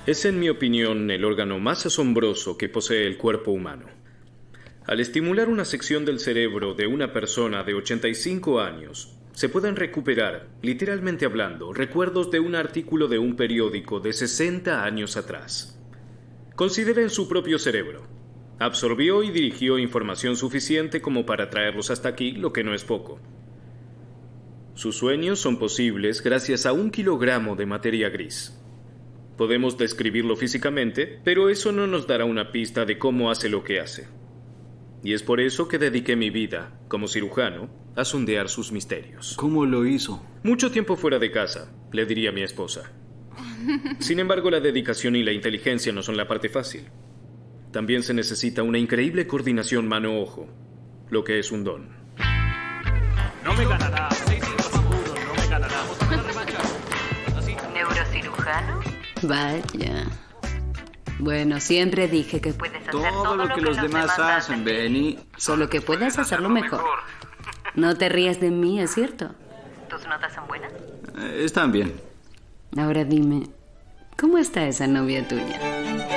Es, en mi opinión, el órgano más asombroso que posee el cuerpo humano. Al estimular una sección del cerebro de una persona de 85 años, se pueden recuperar, literalmente hablando, recuerdos de un artículo de un periódico de 60 años atrás. Consideren su propio cerebro. Absorbió y dirigió información suficiente como para traerlos hasta aquí, lo que no es poco. Sus sueños son posibles gracias a 1 kilogramo de materia gris. Podemos describirlo físicamente, pero eso no nos dará una pista de cómo hace lo que hace. Y es por eso que dediqué mi vida, como cirujano, a sondear sus misterios. ¿Cómo lo hizo? Mucho tiempo fuera de casa, le diría a mi esposa. Sin embargo, la dedicación y la inteligencia no son la parte fácil. También se necesita una increíble coordinación mano-ojo, lo que es un don. No me ganará. No me ganará. ¿Neurocirujano? Vaya. Bueno, siempre dije que puedes hacer Todo lo que los demás hacen, Benny. Solo que puedes hacerlo mejor. No te rías de mí, ¿es cierto? ¿Tus notas son buenas? Están bien. Ahora dime, ¿cómo está esa novia tuya?